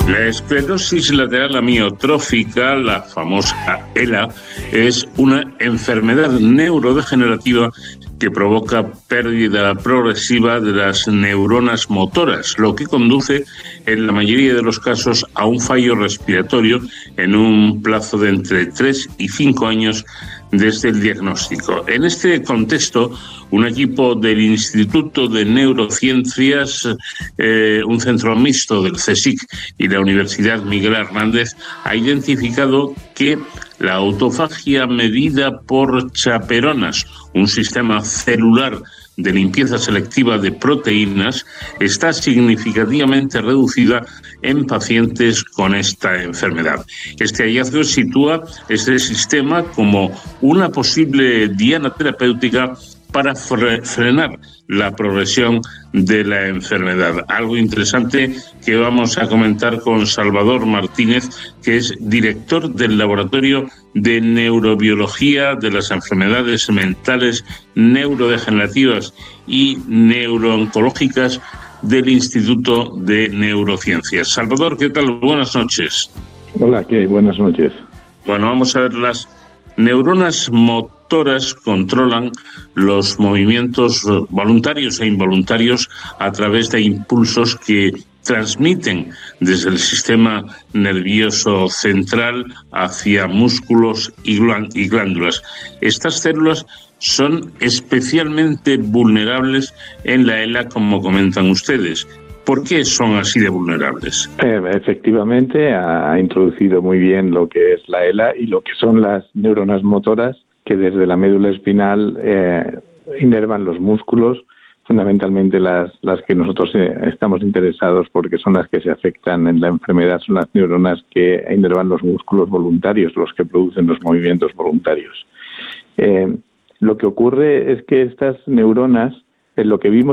La esclerosis lateral amiotrófica, la famosa ELA, es una enfermedad neurodegenerativa que provoca pérdida progresiva de las neuronas motoras, lo que conduce en la mayoría de los casos a un fallo respiratorio en un plazo de entre 3 y 5 años desde el diagnóstico. En este contexto, un equipo del Instituto de Neurociencias, un centro mixto del CSIC y la Universidad Miguel Hernández, ha identificado que la autofagia medida por chaperonas, un sistema celular de limpieza selectiva de proteínas, está significativamente reducida en pacientes con esta enfermedad. Este hallazgo sitúa este sistema como una posible diana terapéutica para frenar la progresión de la enfermedad. Algo interesante que vamos a comentar con Salvador Martínez, que es director del Laboratorio de Neurobiología de las Enfermedades Mentales Neurodegenerativas y Neurooncológicas del Instituto de Neurociencias. Salvador, ¿qué tal? Buenas noches. Hola, ¿qué? Buenas noches. Bueno, vamos a ver, las neuronas motoras controlan los movimientos voluntarios e involuntarios a través de impulsos que transmiten desde el sistema nervioso central hacia músculos y glándulas. Estas células son especialmente vulnerables en la ELA, como comentan ustedes. ¿Por qué son así de vulnerables? Efectivamente, ha introducido muy bien lo que es la ELA y lo que son las neuronas motoras que desde la médula espinal inervan los músculos, fundamentalmente las que nosotros estamos interesados porque son las que se afectan en la enfermedad, son las neuronas que inervan los músculos voluntarios, los que producen los movimientos voluntarios. Lo que ocurre es que estas neuronas, lo que vimos